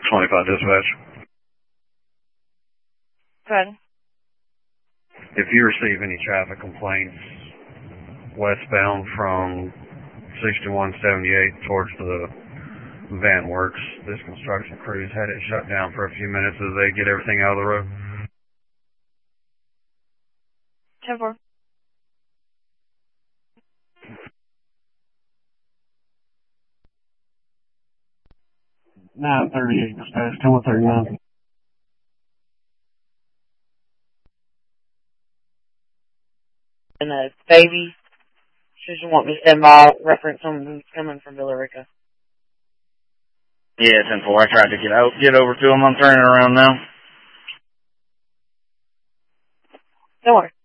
25 dispatch. Go ahead. If you receive any traffic complaints westbound from 6178 towards the Van Works, this construction crew's had it shut down for a few minutes as they get everything out of the road. 10-4. Now 38 dispatch, 10-139. And baby, should you want me to stand by, reference someone who's coming from Villarica. Yeah, 10-4. I tried to get over to him. I'm turning around now. Don't worry.